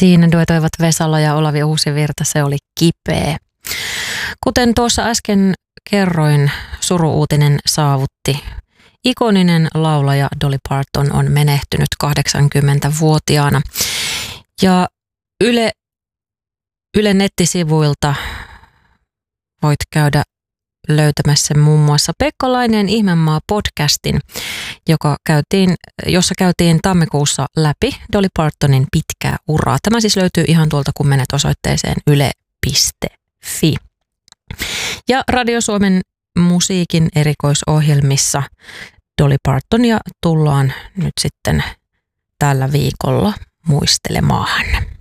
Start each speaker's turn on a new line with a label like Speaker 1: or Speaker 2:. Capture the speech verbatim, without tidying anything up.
Speaker 1: Siinä duetoivat Vesala ja Olavi Uusivirta, se oli kipeä. Kuten tuossa äsken kerroin, suru-uutinen saavutti. Ikoninen laulaja Dolly Parton on menehtynyt kahdeksankymmentävuotiaana. Ja Yle, Yle nettisivuilta voit käydä löytämässä muun muassa Pekka Laineen Ihmemaa-podcastin, joka käytiin, jossa käytiin tammikuussa läpi Dolly Partonin pitkää uraa. Tämä siis löytyy ihan tuolta, kun menet osoitteeseen yle piste fi. Ja Radio Suomen musiikin erikoisohjelmissa Dolly Partonia tullaan nyt sitten tällä viikolla muistelemaan.